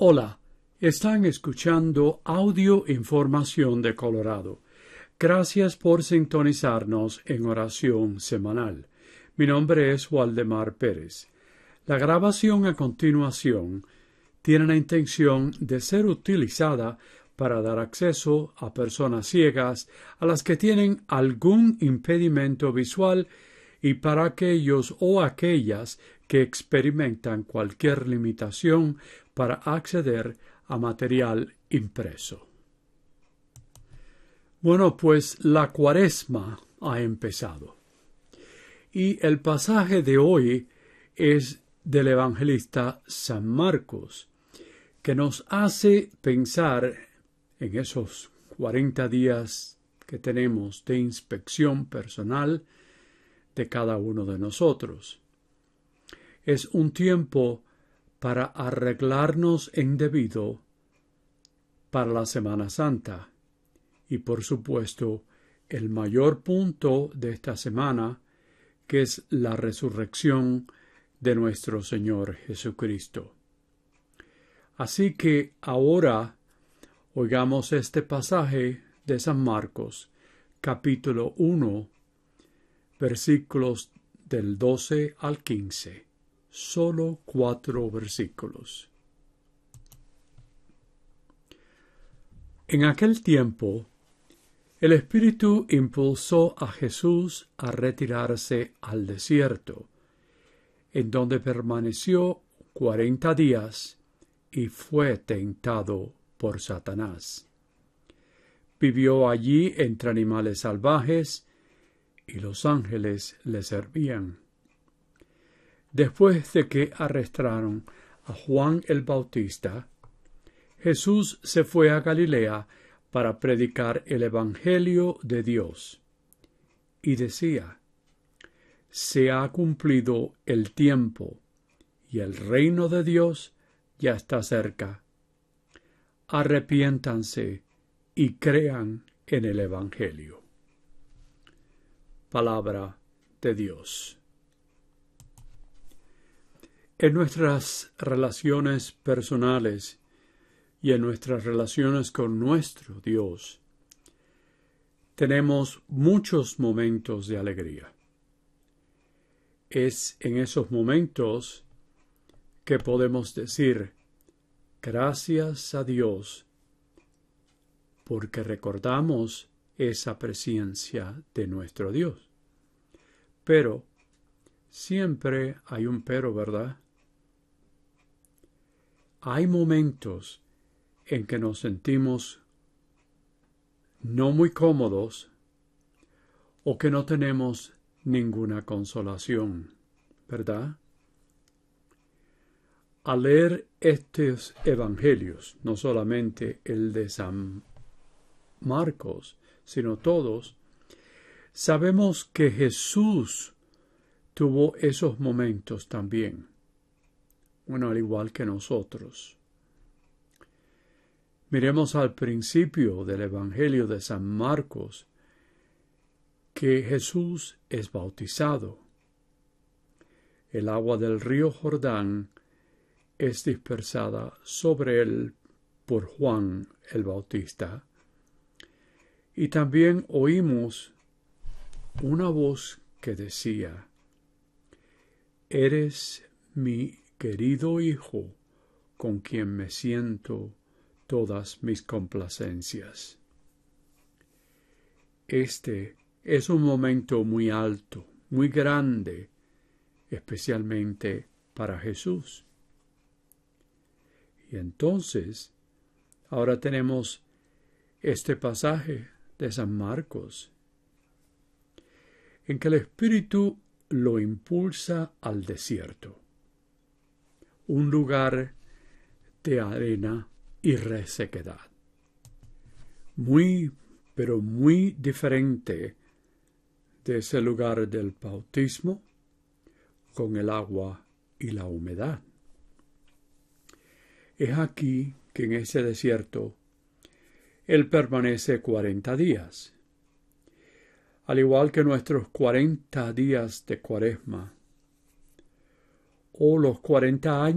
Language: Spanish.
Hola, están escuchando Audio Información de Colorado. Gracias por sintonizarnos en oración semanal. Mi nombre es Waldemar Pérez. La grabación a continuación tiene la intención de ser utilizada para dar acceso a personas ciegas a las que tienen algún impedimento visual y para aquellos o aquellas que experimentan cualquier limitación para acceder a material impreso. Bueno, pues la Cuaresma ha empezado. Y el pasaje de hoy es del evangelista San Marcos, que nos hace pensar en esos 40 días que tenemos de inspección personal de cada uno de nosotros. Es un tiempo para arreglarnos en debido para la Semana Santa. Y por supuesto, el mayor punto de esta semana, que es la resurrección de nuestro Señor Jesucristo. Así que ahora oigamos este pasaje de San Marcos, capítulo 1, versículos del 12 al 15. Solo 4 versículos. En aquel tiempo, el Espíritu impulsó a Jesús a retirarse al desierto, en donde permaneció 40 días y fue tentado por Satanás. Vivió allí entre animales salvajes y los ángeles le servían. Después de que arrestaron a Juan el Bautista, Jesús se fue a Galilea para predicar el Evangelio de Dios. Y decía: se ha cumplido el tiempo, y el reino de Dios ya está cerca. Arrepiéntanse y crean en el Evangelio. Palabra de Dios. En nuestras relaciones personales y en nuestras relaciones con nuestro Dios, tenemos muchos momentos de alegría. Es en esos momentos que podemos decir: gracias a Dios, porque recordamos esa presencia de nuestro Dios. Pero siempre hay un pero, ¿verdad? Hay momentos en que nos sentimos no muy cómodos o que no tenemos ninguna consolación, ¿verdad? Al leer estos evangelios, no solamente el de San Marcos, sino todos, sabemos que Jesús tuvo esos momentos también. Bueno, al igual que nosotros. Miremos al principio del Evangelio de San Marcos que Jesús es bautizado. El agua del río Jordán es dispersada sobre él por Juan el Bautista. Y también oímos una voz que decía: eres mi querido Hijo, con quien me siento todas mis complacencias. Este es un momento muy alto, muy grande, especialmente para Jesús. Y entonces, ahora tenemos este pasaje de San Marcos, en que el Espíritu lo impulsa al desierto, un lugar de arena y resequedad. Muy, pero muy diferente de ese lugar del bautismo con el agua y la humedad. Es aquí que en ese desierto él permanece 40 días. Al igual que nuestros 40 días de Cuaresma, o los 40 años